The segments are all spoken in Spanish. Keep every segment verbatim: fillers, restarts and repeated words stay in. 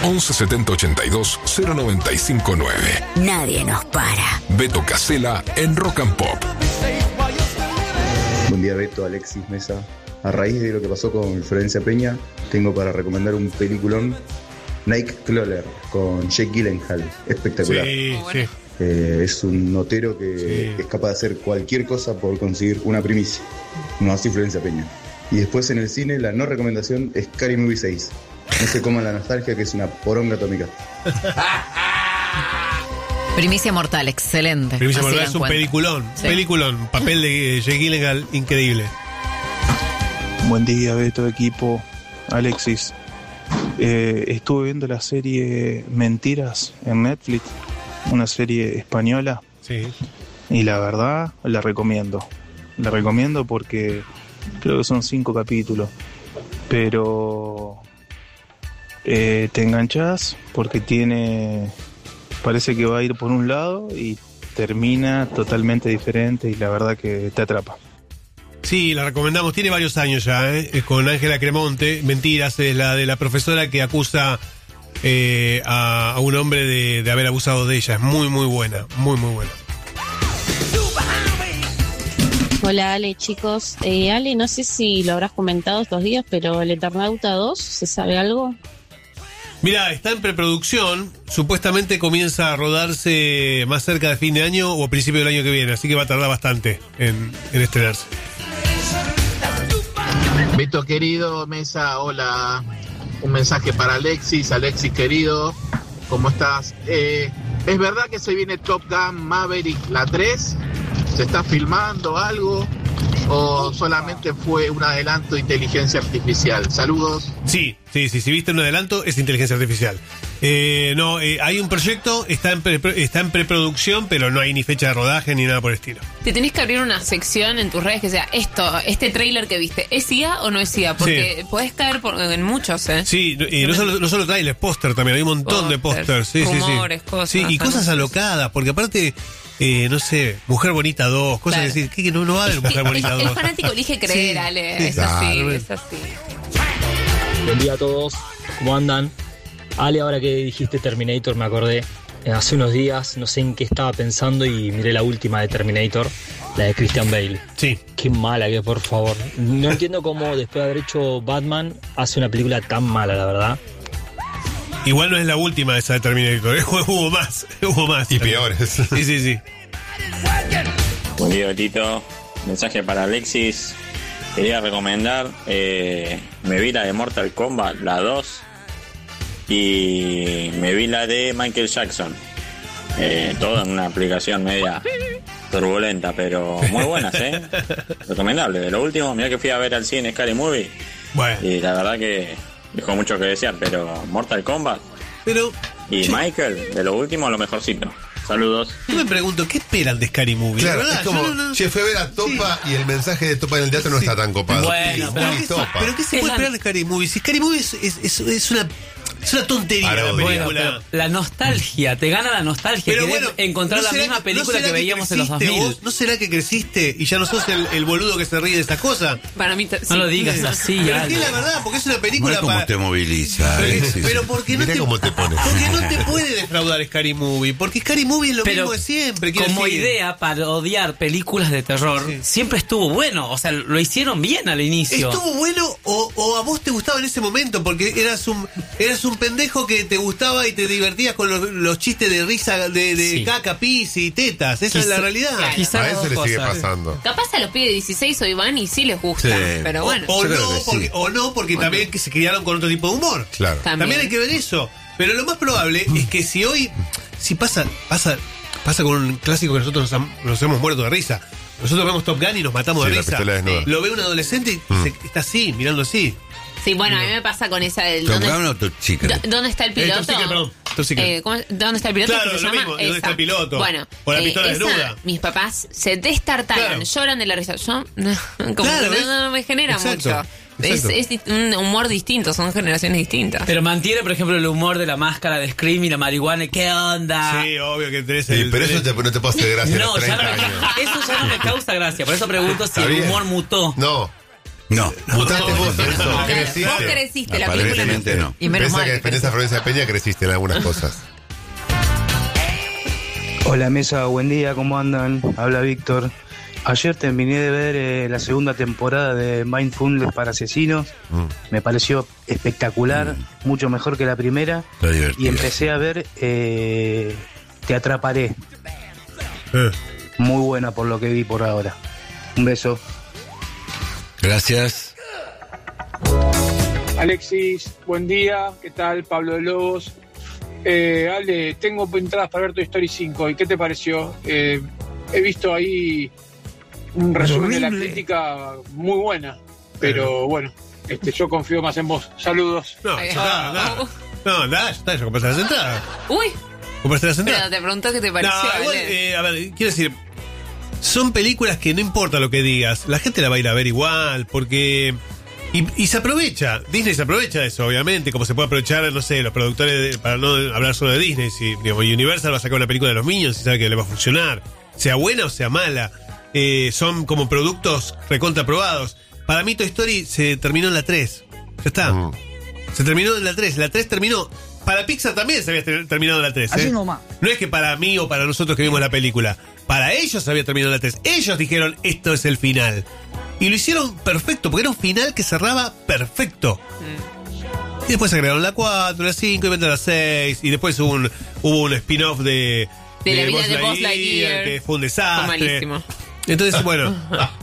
once setenta ochenta y dos cero noventa y cinco nueve. Nadie nos para. Beto Casella en Rock and Pop. Buen día, Beto, Alexis, Mesa. A raíz de lo que pasó con Florencia Peña, tengo para recomendar un peliculón, Nightcrawler, con Jake Gyllenhaal. Espectacular. Sí, sí. Eh, es un notero que sí. es capaz de hacer cualquier cosa por conseguir una primicia. No así Florencia Peña. Y después en el cine, la no recomendación es Scary Movie seis. No se coman la nostalgia, que es una poronga atómica. Primicia Mortal, excelente. Primicia Mortal es un cuenta. peliculón. Sí. Peliculón. Papel de Jake Gyllenhaal increíble. Buen día, Beto, equipo. Alexis. Eh, estuve viendo la serie Mentiras en Netflix, una serie española. Sí. Y la verdad, la recomiendo. La recomiendo porque creo que son cinco capítulos. Pero eh, te enganchás porque tiene... Parece que va a ir por un lado y termina totalmente diferente y la verdad que te atrapa. Sí, la recomendamos, tiene varios años ya, ¿eh? Es con Ángela Cremonte. Mentiras, es la de la profesora que acusa eh, a, a un hombre de, de haber abusado de ella. Es muy, muy buena, muy, muy buena. Hola, Ale, chicos. Eh, Ale, no sé si lo habrás comentado estos días, pero El Eternauta dos, ¿se sabe algo? Mira, está en preproducción, supuestamente comienza a rodarse más cerca de fin de año o a principio del año que viene, así que va a tardar bastante en, en estrenarse. Beto querido, Mesa, hola. Un mensaje para Alexis. Alexis querido, ¿cómo estás? Eh, ¿Es verdad que se viene Top Gun Maverick la tres? ¿Se está filmando algo? ¿O solamente fue un adelanto de inteligencia artificial? Saludos. Sí, sí, sí, si viste un adelanto es inteligencia artificial. Eh, no, eh, hay un proyecto, está en, pre, está en preproducción, pero no hay ni fecha de rodaje ni nada por el estilo. Te tenés que abrir una sección en tus redes que sea esto, este tráiler que viste, ¿es I A o no es I A? Porque sí. podés caer por, en muchos, ¿eh? Sí, y no solo, no solo tráiler, póster también, hay un montón Póster, de pósters. Sí, rumores, sí, sí. cosas. Sí, y cosas alocadas, porque aparte... Eh, no sé, Mujer Bonita dos, cosas claro. que decir, que no, no va a haber Mujer Bonita dos. El fanático elige creer, sí, Ale, sí, es claro. así, es así. Buen día a todos, ¿cómo andan? Ale, ahora que dijiste Terminator me acordé, eh, hace unos días, no sé en qué estaba pensando y miré la última de Terminator, la de Christian Bale. Sí. Qué mala que, por favor. No entiendo cómo después de haber hecho Batman hace una película tan mala, la verdad. Igual no es la última esa de Terminator, ¿eh? hubo más, hubo más. Y peores. Sí, sí, sí. Buen día, Tito. Mensaje para Alexis. Quería recomendar, eh, me vi la de Mortal Kombat, la dos, y me vi la de Michael Jackson. Eh, todo en una aplicación media turbulenta, pero muy buenas, ¿eh? Recomendable. De lo último, mirá que fui a ver al cine Scary Movie. Bueno. Y la verdad que dejó mucho que desear, pero Mortal Kombat pero, y yo... Michael, de lo último, lo mejorcito. Saludos. Yo me pregunto, ¿qué esperan de Scary Movie? Claro, es como, no, no, che, fue a ver a Topa sí. y el mensaje de Topa en el teatro no sí. está tan copado. Bueno, sí, pero, ¿qué Topa? pero ¿qué se puede esperar de Scary Movie? Si Scary Movie es, es, es, es una... Es una tontería la película. La nostalgia, te gana la nostalgia. Pero bueno, encontrar ¿no la misma película ¿no que veíamos que en los dos mil. Vos? ¿No será que creciste y ya no sos el, el boludo que se ríe de estas cosas? Para mí, t- no sí. lo digas así. Pero es que es la verdad, porque es una película cómo para... te moviliza. Pero, pero porque no Mirá te, cómo te pones. Porque no te puede defraudar Scary Movie. Porque Scary Movie es lo pero mismo de siempre. Como decir. idea para odiar películas de terror, sí. siempre estuvo bueno. O sea, lo hicieron bien al inicio. ¿Estuvo bueno o, o a vos te gustaba en ese momento? Porque eras un, eras un pendejo que te gustaba y te divertías con los, los chistes de risa de, de sí. caca, pis y tetas. Esa Quizá, es la realidad. Claro. Quizá a eso le sigue pasando. Capaz a los pibes de dieciséis hoy van y sí les gusta. Sí. Pero bueno. O, o, no, porque, sí. o no, porque bueno. también que se criaron con otro tipo de humor. Claro. También, también hay que ver eso. Pero lo más probable es que si hoy, si pasa, pasa, pasa con un clásico que nosotros nos, nos hemos muerto de risa. Nosotros vemos Top Gun y nos matamos sí, de risa. Lo ve un adolescente y mm. se, está así, mirando así. Sí, bueno, no. a mí me pasa con esa del... ¿Dónde, ¿Dónde está el piloto? Eh, perdón. Eh, ¿Dónde está el piloto? Claro, ¿Qué se lo llama? mismo, Esa. ¿dónde está el piloto? Bueno, o la eh, pistola esa, desnuda. Mis papás se destartalan, claro. lloran de la risa. Yo, no, como claro, que no, no me genera exacto, mucho. Es, es un humor distinto, son generaciones distintas. Pero mantiene, por ejemplo, el humor de la máscara de Scream y la marihuana. ¿Qué onda? Sí, obvio que tenés el... Sí, pero eso te, no te puede hacer gracia. No, ya no me, eso ya no me causa gracia. Por eso pregunto si el humor mutó. No. No. Mutaste vos, eso. Vos Creciste. creciste, la película no. Aparentemente no. Y menos Pese a mal que que defendés a Florencia Peña, creciste en algunas cosas. Hola mesa, buen día, ¿cómo andan? Habla Víctor. Ayer terminé de ver eh, la segunda temporada de Mindfulness para Asesinos. Mm. Me pareció espectacular, Mm. mucho mejor que la primera. Está divertido. Y empecé a ver eh, Te Atraparé. Eh. Muy buena por lo que vi por ahora. Un beso. Gracias. Alexis, buen día, ¿qué tal? Pablo de Lobos. Eh, Ale, tengo entradas para ver Toy Story cinco, ¿y qué te pareció? Eh, he visto ahí un resumen de la crítica muy buena, pero bueno, este, yo confío más en vos. Saludos. No, ya está, nada. No, nada, ya está, ya compraste las entradas. Uy, ¿Compraste las pero entradas? te preguntó qué te pareció. No, igual, Ale. eh, a ver, quiero decir, son películas que no importa lo que digas, la gente la va a ir a ver igual, porque... Y, y se aprovecha, Disney se aprovecha de eso, obviamente, como se puede aprovechar, no sé, los productores, de- para no hablar solo de Disney, si digamos, Universal va a sacar una película de los Minions y sabe que le va a funcionar, sea buena o sea mala, eh, son como productos recontraprobados. Para mí Toy Story se terminó en la tres, ya está, Mm. se terminó en la tres, la tres terminó, para Pixar también se había ter- terminado en la tres, Así ¿eh? nomás. No es que para mí o para nosotros que vimos la película, para ellos se había terminado en la tres, ellos dijeron esto es el final. Y lo hicieron perfecto, porque era un final que cerraba perfecto. Y después agregaron la cuatro, la cinco, y la seis. Y después hubo un, hubo un spin-off de, De la vida de Buzz Lightyear. que fue un Fue desastre. malísimo. Entonces, bueno.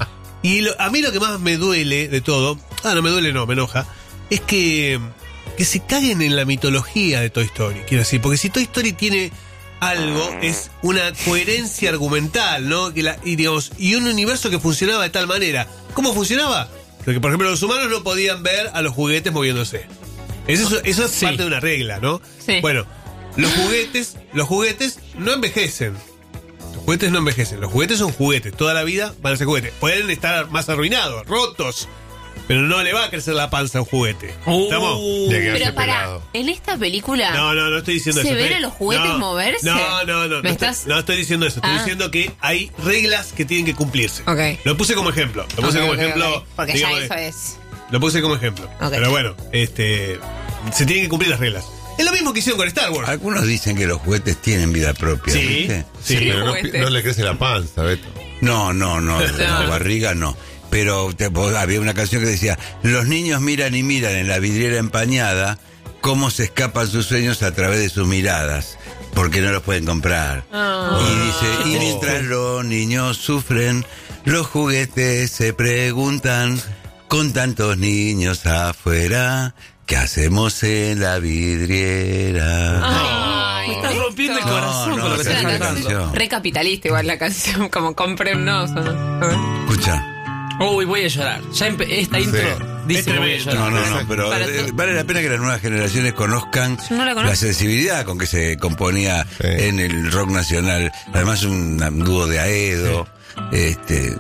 Y lo- a mí lo que más me duele de todo, ah, no me duele, no, me enoja, es que, que se caguen en la mitología de Toy Story. Quiero decir, porque si Toy Story tiene algo, es una coherencia argumental, ¿no? Que la, y, digamos, y un universo que funcionaba de tal manera. ¿Cómo funcionaba? Porque, por ejemplo, los humanos no podían ver a los juguetes moviéndose. Eso, eso es parte de una regla, ¿no? Sí. Bueno, los juguetes, los juguetes no envejecen. Los juguetes no envejecen. Los juguetes son juguetes. Toda la vida van a ser juguetes. Pueden estar más arruinados, rotos. Pero no le va a crecer la panza a un juguete. ¿Estamos? Pero para, en esta película No, no, no estoy diciendo ¿se eso. ven Estoy- a los juguetes no, moverse? No, no, no. ¿Me No, estás- estoy, no estoy diciendo eso. Estoy Ah. diciendo que hay reglas que tienen que cumplirse. Ok. Lo puse como ejemplo. Lo puse Ok, como ok, ejemplo. ok. Porque digamos, ya eso es. Lo puse como ejemplo. Ok. Pero bueno, este. Se tienen que cumplir las reglas. Es lo mismo que hicieron con Star Wars. Algunos dicen que los juguetes tienen vida propia. Sí, ¿viste? sí. Pero no, Juguete. no le crece la panza, Beto. No, no, no, la barriga no. Pero te- vos- había una canción que decía, los niños miran y miran en la vidriera empañada cómo se escapan sus sueños a través de sus miradas, porque no los pueden comprar. Ah. Y dice, y mientras los niños sufren, los juguetes se preguntan, con tantos niños afuera, ¿qué hacemos en la vidriera? Ay, Me estás rompiendo el No, corazón no, con lo que esa estás es una cantando. canción. Re capitalista igual la canción, como comprennos. ¿no? A ver. Escucha. Uy, voy a llorar. Ya empe- esta intro dice que voy a llorar. No, no, no, pero Para eh, to- vale la pena que las nuevas generaciones conozcan Yo no la conozco. la sensibilidad con que se componía en el rock nacional. Además, un un dúo de Aedo. Este.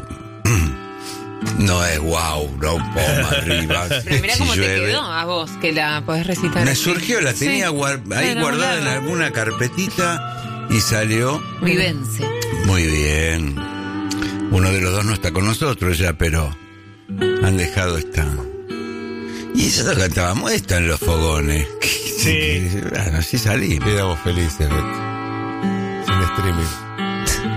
No es wow, no poma arriba. Pero mirá si cómo te llueve. quedó a vos, que la podés recitar. Me surgió, la tenía Sí. guar- ahí Bueno, guardada en claro. alguna carpetita y salió Vivencia. muy bien. Uno de los dos no está con nosotros ya, pero han dejado esta. Y eso lo cantábamos esta en los fogones. Sí. Bueno, así salí. Éramos felices, Beto. Sin streaming.